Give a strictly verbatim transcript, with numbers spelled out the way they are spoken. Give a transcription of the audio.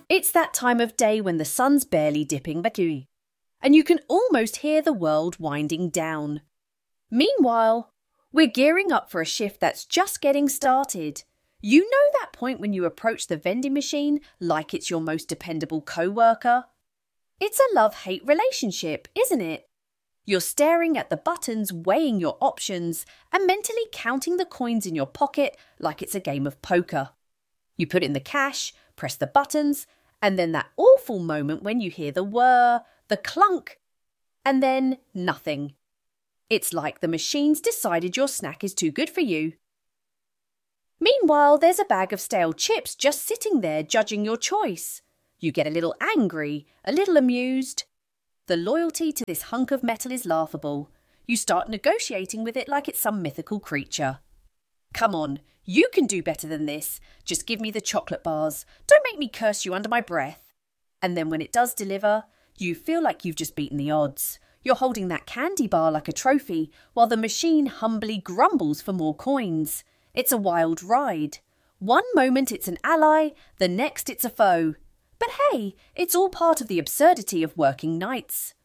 It's that time of day when the sun's barely dipping the and you can almost hear the world winding down. Meanwhile, we're gearing up for a shift that's just getting started. You know that point when you approach the vending machine like it's your most dependable co-worker? It's a love-hate relationship, isn't it? You're staring at the buttons, weighing your options, and mentally counting the coins in your pocket like it's a game of poker. You put in the cash, press the buttons, and then that awful moment when you hear the whir, the clunk, and then nothing. It's like the machine's decided your snack is too good for you. Meanwhile, there's a bag of stale chips just sitting there judging your choice. You get a little angry, a little amused. The loyalty to this hunk of metal is laughable. You start negotiating with it like it's some mythical creature. Come on, you can do better than this. Just give me the chocolate bars. Don't make me curse you under my breath. And then when it does deliver, you feel like you've just beaten the odds. You're holding that candy bar like a trophy, while the machine humbly grumbles for more coins. It's a wild ride. One moment it's an ally, the next it's a foe. But hey, it's all part of the absurdity of working nights.